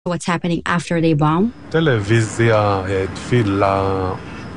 what's happening after they bomb. טלוויזיה, תפילה,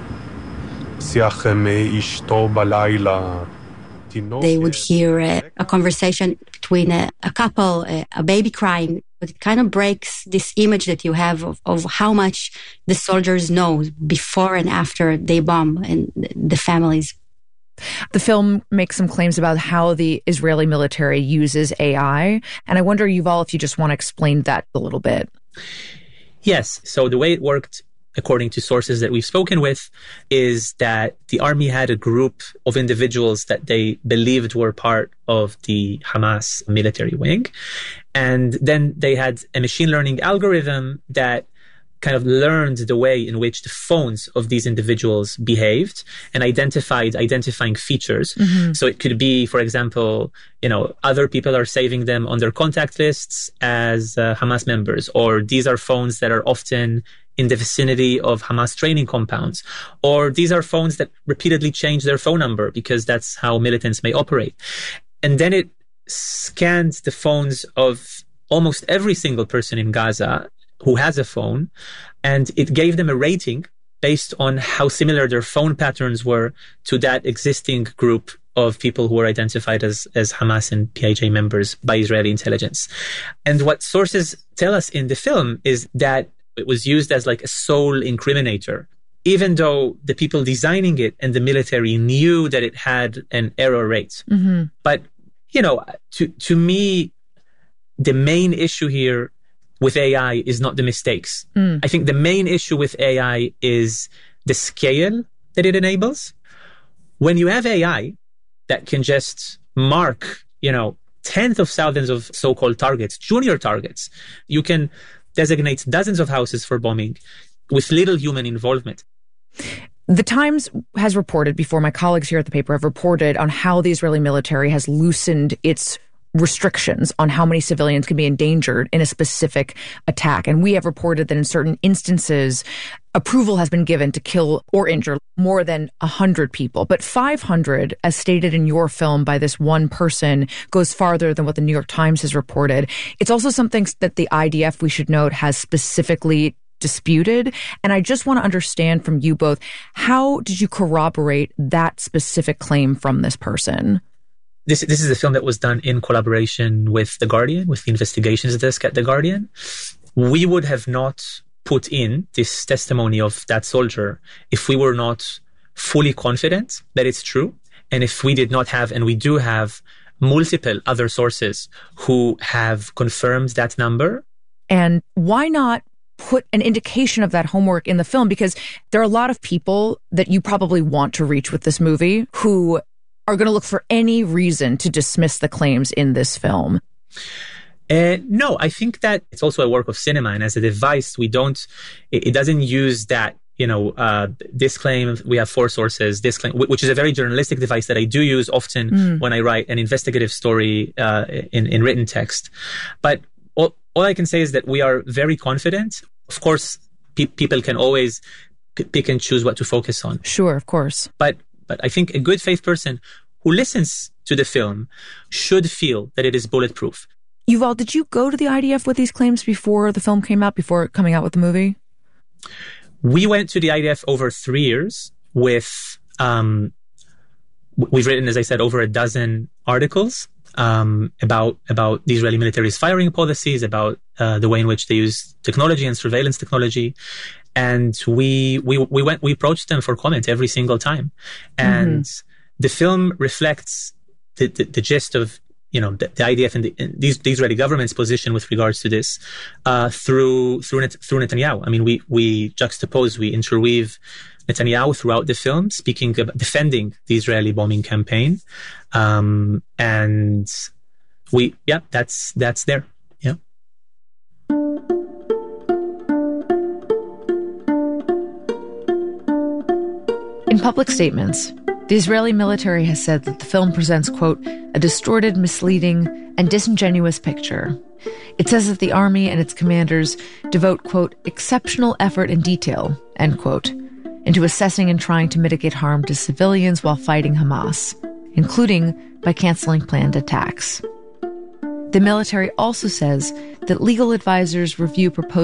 שיח עם אשתו בלילה. They would hear a conversation between a couple, a baby crying. But it kind of breaks this image that you have of how much the soldiers know before and after they bomb and the families. The film makes some claims about how the Israeli military uses AI. And I wonder, Yuval, if you just want to explain that a little bit. Yes. So the way it worked, according to sources that we've spoken with, is that the army had a group of individuals that they believed were part of the Hamas military wing. And then they had a machine learning algorithm that kind of learned the way in which the phones of these individuals behaved and identifying features. Mm-hmm. So it could be, for example, other people are saving them on their contact lists as Hamas members, or these are phones that are often in the vicinity of Hamas training compounds, or these are phones that repeatedly change their phone number because that's how militants may operate. And then it scanned the phones of almost every single person in Gaza who has a phone, and it gave them a rating based on how similar their phone patterns were to that existing group of people who were identified as Hamas and PIJ members by Israeli intelligence. And what sources tell us in the film is that it was used as like a sole incriminator, even though the people designing it and the military knew that it had an error rate. Mm-hmm. But, to me, the main issue here with AI is not the mistakes. I think the main issue with AI is the scale that it enables. When you have AI that can just mark, tens of thousands of so-called targets, junior targets, you can designate dozens of houses for bombing with little human involvement. The Times has reported before, my colleagues here at the paper have reported on how the Israeli military has loosened its restrictions on how many civilians can be endangered in a specific attack. And we have reported that in certain instances, approval has been given to kill or injure more than 100 people. But 500, as stated in your film by this one person, goes farther than what the New York Times has reported. It's also something that the IDF, we should note, has specifically disputed. And I just want to understand from you both, how did you corroborate that specific claim from this person? This is a film that was done in collaboration with The Guardian, with the investigations desk at The Guardian. We would have not put in this testimony of that soldier if we were not fully confident that it's true, and if we did not have, and we do have, multiple other sources who have confirmed that number. And why not put an indication of that homework in the film? Because there are a lot of people that you probably want to reach with this movie who are going to look for any reason to dismiss the claims in this film. No, I think that it's also a work of cinema, and as a device, it doesn't use that, this claim, we have 4 sources, this claim, which is a very journalistic device that I do use often when I write an investigative story in written text. But all I can say is that we are very confident. Of course, people can always pick and choose what to focus on. Sure, of course. But I think a good faith person who listens to the film should feel that it is bulletproof. Yuval, did you go to the IDF with these claims before the film came out, before coming out with the movie? We went to the IDF over 3 years with, we've written, as I said, over a dozen articles about the Israeli military's firing policies, about the way in which they use technology and surveillance technology. And we approached them for comment every single time. And the film reflects the gist of, the IDF and the Israeli government's position with regards to this through Netanyahu. I mean, we juxtapose, we interweave Netanyahu throughout the film, defending the Israeli bombing campaign. And that's there. Yeah. In public statements, the Israeli military has said that the film presents, quote, a distorted, misleading, and disingenuous picture. It says that the army and its commanders devote, quote, exceptional effort and detail, end quote, into assessing and trying to mitigate harm to civilians while fighting Hamas, including by canceling planned attacks. The military also says that legal advisors review proposed